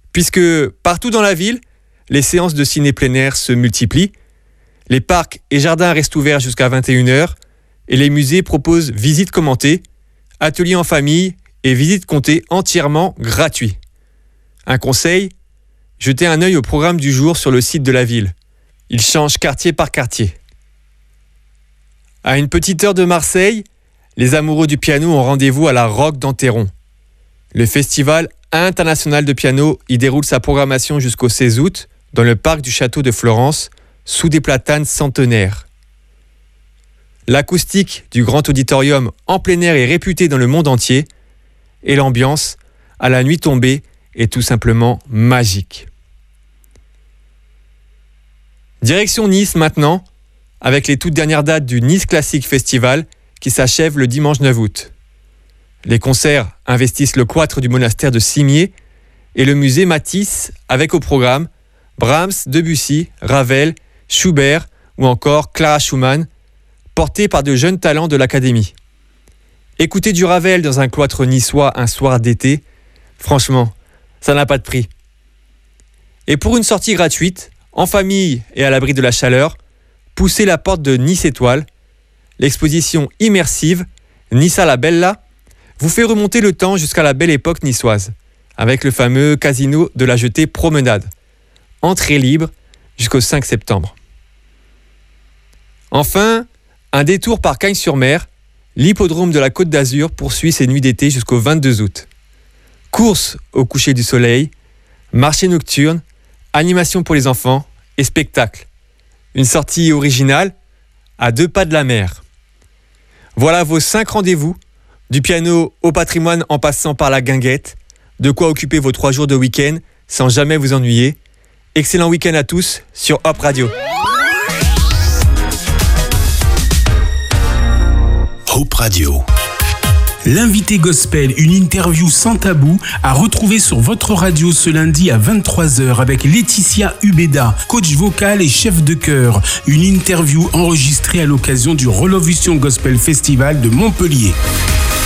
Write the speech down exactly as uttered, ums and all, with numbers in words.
puisque partout dans la ville, les séances de ciné plein air se multiplient, les parcs et jardins restent ouverts jusqu'à vingt et une heures et les musées proposent visites commentées, ateliers en famille et visites comptées entièrement gratuits. Un conseil, jetez un œil au programme du jour sur le site de la ville. Il change quartier par quartier. À une petite heure de Marseille, les amoureux du piano ont rendez-vous à la Roque d'Enterron. Le festival international de piano y déroule sa programmation jusqu'au seize août dans le parc du château de Florence, sous des platanes centenaires. L'acoustique du grand auditorium en plein air est réputée dans le monde entier et l'ambiance, à la nuit tombée, est tout simplement magique. Direction Nice maintenant, avec les toutes dernières dates du Nice Classic Festival qui s'achève le dimanche neuf août. Les concerts investissent le cloître du monastère de Cimier et le musée Matisse avec au programme Brahms, Debussy, Ravel, Schubert ou encore Clara Schumann, portés par de jeunes talents de l'Académie. Écouter du Ravel dans un cloître niçois un soir d'été, franchement, ça n'a pas de prix. Et pour une sortie gratuite, en famille et à l'abri de la chaleur, poussez la porte de Nice Étoile. L'exposition immersive Nice à la Bella vous fait remonter le temps jusqu'à la belle époque niçoise, avec le fameux casino de la Jetée Promenade. Entrée libre jusqu'au cinq septembre. Enfin, un détour par Cagnes-sur-Mer, l'hippodrome de la Côte d'Azur poursuit ses nuits d'été jusqu'au vingt-deux août. Course au coucher du soleil, marché nocturne, animation pour les enfants et spectacle. Une sortie originale à deux pas de la mer. Voilà vos cinq rendez-vous, du piano au patrimoine en passant par la guinguette, de quoi occuper vos trois jours de week-end sans jamais vous ennuyer. Excellent week-end à tous sur Hop Radio. Hop Radio. L'invité gospel, une interview sans tabou, à retrouver sur votre radio ce lundi à vingt-trois heures avec Laetitia Ubeda, coach vocal et chef de chœur. Une interview enregistrée à l'occasion du Rolovision Gospel Festival de Montpellier.